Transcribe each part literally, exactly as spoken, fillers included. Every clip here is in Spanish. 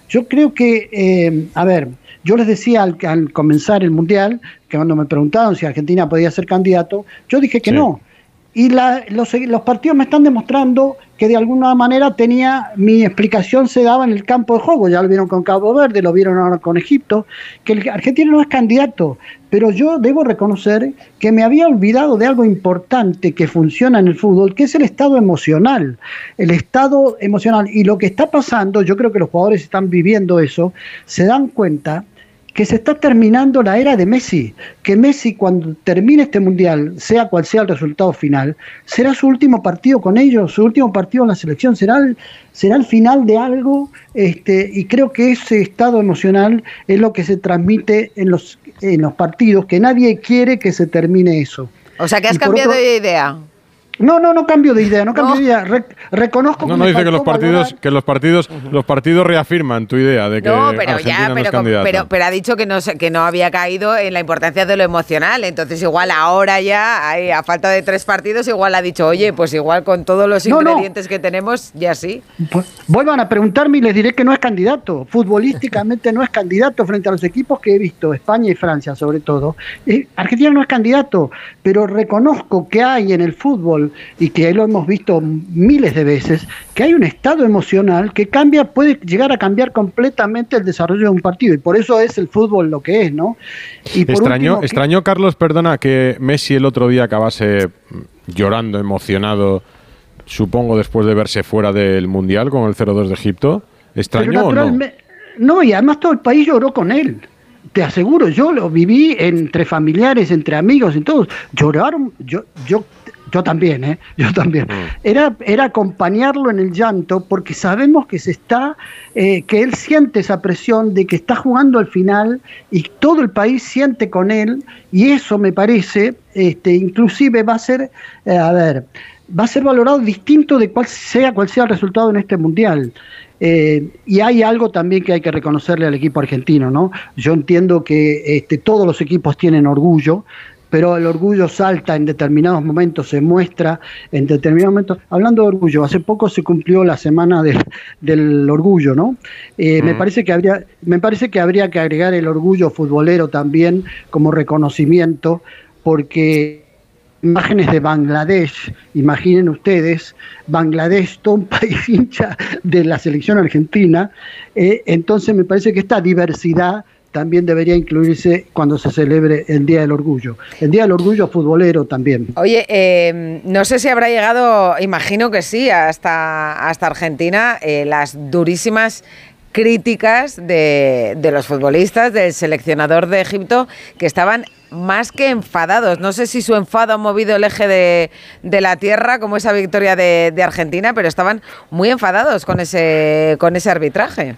Yo creo que, eh, a ver, yo les decía al, al comenzar el Mundial, que cuando me preguntaron si Argentina podía ser candidato, yo dije que sí. no. Y la, los, los partidos me están demostrando que de alguna manera tenía, mi explicación se daba en el campo de juego. Ya lo vieron con Cabo Verde, lo vieron ahora con Egipto, que el Argentina no es candidato. Pero yo debo reconocer que me había olvidado de algo importante que funciona en el fútbol, que es el estado emocional. El estado emocional. Y lo que está pasando, yo creo que los jugadores están viviendo eso, se dan cuenta que se está terminando la era de Messi, que Messi cuando termine este Mundial, sea cual sea el resultado final, será su último partido con ellos, su último partido en la selección, será el, será el final de algo, este, y creo que ese estado emocional es lo que se transmite en los, en los partidos, que nadie quiere que se termine eso. O sea que has cambiado otro, de idea. No, no, no cambio de idea, no cambio no. de idea. Re, reconozco no, que no me dice que los partidos, valorar. que los partidos, uh-huh. los partidos reafirman tu idea de que no, pero Argentina ya, no pero, es candidata. Pero, pero ha dicho que no, que no había caído en la importancia de lo emocional. Entonces igual ahora ya, hay, a falta de tres partidos, igual ha dicho, oye, pues igual con todos los no, ingredientes no. que tenemos, ya sí. Pues, vuelvan a preguntarme y les diré que no es candidato. Futbolísticamente no es candidato frente a los equipos que he visto, España y Francia sobre todo. Eh, Argentina no es candidato, pero reconozco que hay en el fútbol, y que lo hemos visto miles de veces, que hay un estado emocional que cambia, puede llegar a cambiar completamente el desarrollo de un partido, y por eso es el fútbol lo que es, ¿no? Y por extrañó, último, extrañó, Carlos, perdona, que Messi el otro día acabase llorando, emocionado, supongo después de verse fuera del Mundial con el cero dos de Egipto. ¿Extrañó o no? No, y además todo el país lloró con él. Te aseguro, yo lo viví entre familiares, entre amigos, y todos. Lloraron, yo, yo Yo también, ¿eh? Yo también. Era, era acompañarlo en el llanto, porque sabemos que se está, eh, que él siente esa presión de que está jugando al final y todo el país siente con él, y eso me parece, este, inclusive va a ser, eh, a ver, va a ser valorado distinto de cuál sea cuál sea el resultado en este Mundial. Eh, y hay algo también que hay que reconocerle al equipo argentino, ¿no? Yo entiendo que este, todos los equipos tienen orgullo, pero el orgullo salta en determinados momentos, se muestra en determinados momentos. Hablando de orgullo, hace poco se cumplió la semana de, del orgullo, ¿no? Eh, mm. me parece que habría, me parece que habría que agregar el orgullo futbolero también como reconocimiento, porque imágenes de Bangladesh, imaginen ustedes, Bangladesh, todo un país hincha de la selección argentina, eh, entonces me parece que esta diversidad también debería incluirse cuando se celebre el Día del Orgullo. El Día del Orgullo futbolero también. Oye, eh, no sé si habrá llegado, imagino que sí, hasta, hasta Argentina, eh, las durísimas críticas de, de los futbolistas, del seleccionador de Egipto, que estaban más que enfadados. No sé si su enfado ha movido el eje de, de la tierra, como esa victoria de, de Argentina, pero estaban muy enfadados con ese, con ese arbitraje.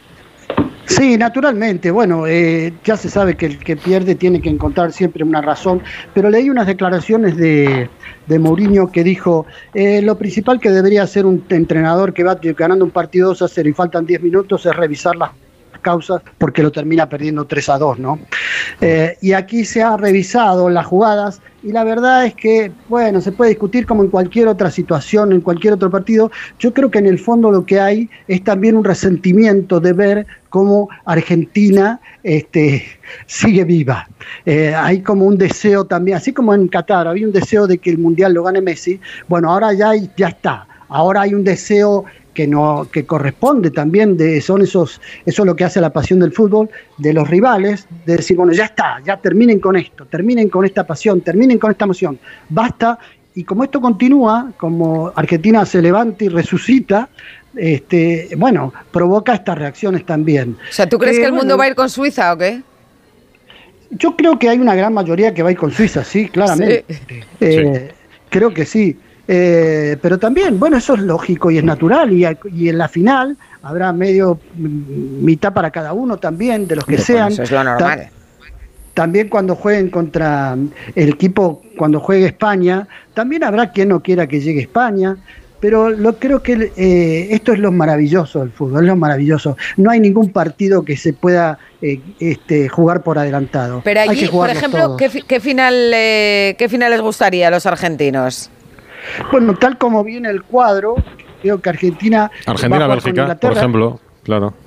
Sí, naturalmente. Bueno, eh, ya se sabe que el que pierde tiene que encontrar siempre una razón, pero leí unas declaraciones de, de Mourinho que dijo eh, lo principal que debería hacer un entrenador que va ganando un partido dos a cero y faltan diez minutos es revisar las causas, porque lo termina perdiendo tres a dos, ¿no? Eh, y aquí se ha revisado las jugadas y la verdad es que, bueno, se puede discutir como en cualquier otra situación, en cualquier otro partido. Yo creo que en el fondo lo que hay es también un resentimiento de ver cómo Argentina este, sigue viva. Eh, hay como un deseo también, así como en Qatar había un deseo de que el Mundial lo gane Messi, bueno, ahora ya, ya está. Ahora hay un deseo que no que corresponde también, de son esos eso es lo que hace la pasión del fútbol, de los rivales, de decir, bueno, ya está, ya terminen con esto, terminen con esta pasión, terminen con esta emoción, basta. Y como esto continúa, como Argentina se levanta y resucita, este bueno, provoca estas reacciones también. O sea, ¿tú crees eh, que el mundo bueno, va a ir con Suiza o qué? Yo creo que hay una gran mayoría que va a ir con Suiza, sí, claramente. Sí. Eh, sí. Creo que sí. Eh, pero también, bueno, eso es lógico y es natural, y, y en la final habrá medio mitad para cada uno también, de los que bueno, sean. Eso es lo normal. Ta- también cuando jueguen contra el equipo, cuando juegue España, también habrá quien no quiera que llegue España, pero lo, creo que eh, esto es lo maravilloso del fútbol, es lo maravilloso. No hay ningún partido que se pueda eh, este, jugar por adelantado. Pero allí, por ejemplo, ¿qué, ¿qué, final, eh, ¿qué final les gustaría a los argentinos? Bueno, tal como viene el cuadro, creo que Argentina... Argentina-Bélgica, por ejemplo, claro.